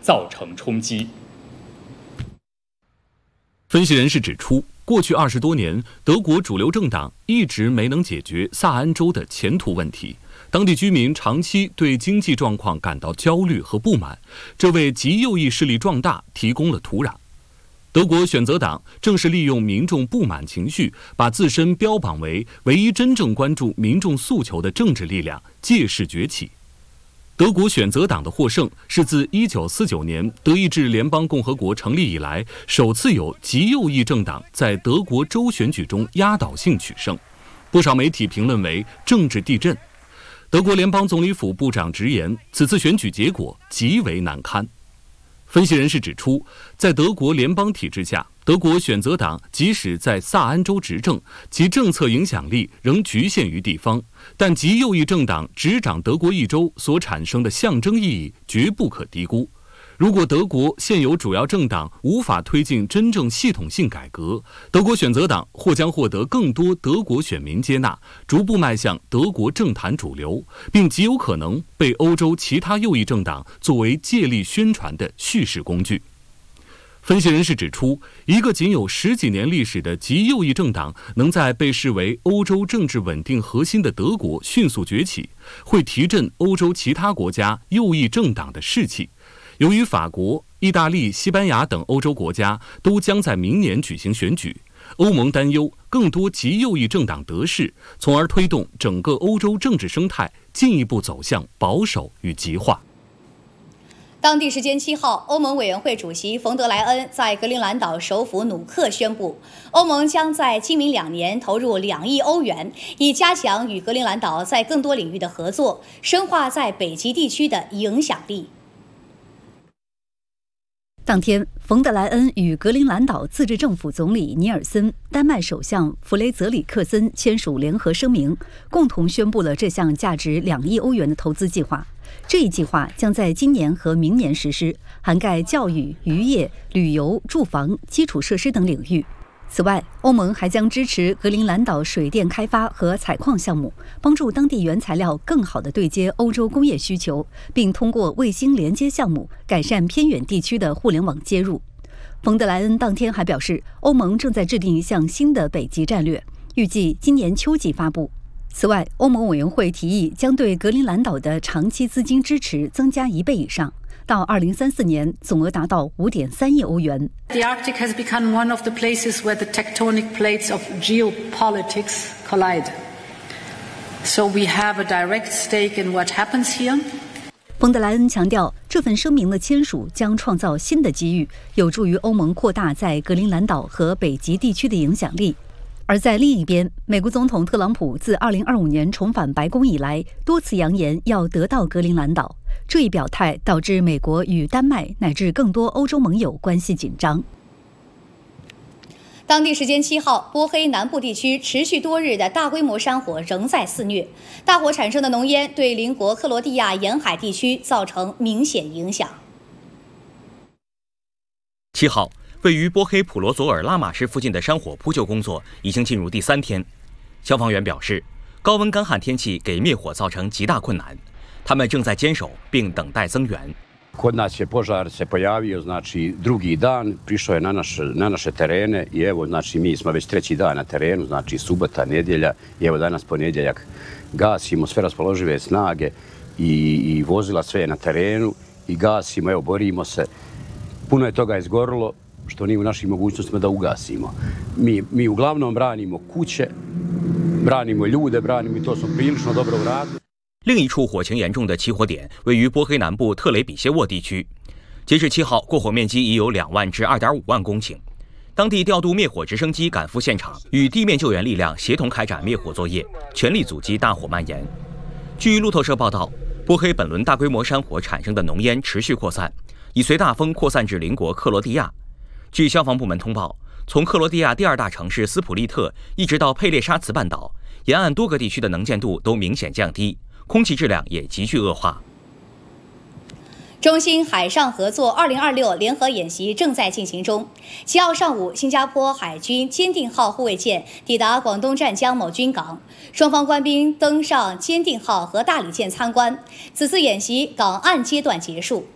造成冲击。 分析人士指出，过去20多年，德国主流政党一直没能解决萨安州的前途问题，当地居民长期对经济状况感到焦虑和不满，这为极右翼势力壮大提供了土壤。德国选择党正是利用民众不满情绪，把自身标榜为唯一真正关注民众诉求的政治力量，借势崛起。德国选择党的获胜是自1949年德意志联邦共和国成立以来，首次有极右翼政党在德国州选举中压倒性取胜，不少媒体评论为政治地震。德国联邦总理府部长直言，此次选举结果极为难堪。分析人士指出，在德国联邦体制下，德国选择党即使在萨安州执政，其政策影响力仍局限于地方，但极右翼政党执掌德国一州所产生的象征意义绝不可低估。如果德国现有主要政党无法推进真正系统性改革，德国选择党或将获得更多德国选民接纳，逐步迈向德国政坛主流，并极有可能被欧洲其他右翼政党作为借力宣传的叙事工具。分析人士指出，一个仅有10几年历史的极右翼政党能在被视为欧洲政治稳定核心的德国迅速崛起，会提振欧洲其他国家右翼政党的士气。由于法国、意大利、西班牙等欧洲国家都将在明年举行选举，欧盟担忧更多极右翼政党得势，从而推动整个欧洲政治生态进一步走向保守与极化。 当地时间7号，欧盟委员会主席冯德莱恩在格陵兰岛首府努克宣布，欧盟将在今明2年投入2亿欧元，以加强与格陵兰岛在更多领域的合作，深化在北极地区的影响力。 当天，冯德莱恩与格陵兰岛自治政府总理尼尔森、丹麦首相弗雷泽里克森签署联合声明，共同宣布了这项价值2亿欧元的投资计划。这一计划将在今年和明年实施，涵盖教育、渔业、旅游、住房、基础设施等领域。此外，欧盟还将支持格陵兰岛水电开发和采矿项目，帮助当地原材料更好地对接欧洲工业需求，并通过卫星连接项目改善偏远地区的互联网接入。冯德莱恩当天还表示，欧盟正在制定一项新的北极战略，预计今年秋季发布。此外，欧盟委员会提议将对格陵兰岛的长期资金支持增加1倍以上，到2034年总额达到5.3亿欧元。 The Arctic has become one of the places where the tectonic plates of geopolitics collide. So we have a direct stake in what happens here. 冯德莱恩强调，这份声明的签署将创造新的机遇，有助于欧盟扩大在格陵兰岛和北极地区的影响力。而在另一边，美国总统特朗普自2025年重返白宫以来，多次扬言要得到格陵兰岛。这一表态导致美国与丹麦乃至更多欧洲盟友关系紧张。 当地时间7号，波黑南部地区持续多日的大规模山火仍在肆虐，大火产生的浓烟对邻国克罗地亚沿海地区造成明显影响。 7号，位于波黑普罗佐尔拉玛市附近的山火扑救工作已经进入第3天。消防员表示，高温干旱天气给灭火造成极大困难，他们正在坚守并等待增援。 Kod nas je požar se pojavio, znači drugi dan, prišao je na naše terene i evo, znači mi smo već 3. dan na terenu, znači subota, nedjelja i evo danas ponedjeljak. Gasimo sve raspoložive snage i vozila sve je na terenu i gasimo, evo borimo se. Puno je toga izgorilo što nije u našim mogućnostima da ugasimo. Mi uglavnom branimo kuće, branimo ljude, branimo i to smo prilično dobro uradili. 另一处火情严重的起火点位于波黑南部特雷比谢沃地区，截至7号，过火面积已有2万至2.5万公顷。当地调度灭火直升机赶赴现场，与地面救援力量协同开展灭火作业，全力阻击大火蔓延。据路透社报道，波黑本轮大规模山火产生的浓烟持续扩散，已随大风扩散至邻国克罗地亚。据消防部门通报，从克罗地亚第2大城市斯普利特一直到佩列沙茨半岛，沿岸多个地区的能见度都明显降低，空气质量也急剧恶化。 中新海上合作2026联合演习正在进行中。7号上午，新加坡海军坚定号护卫舰抵达广东湛江某军港，双方官兵登上坚定号和大理舰参观。此次演习港岸阶段结束。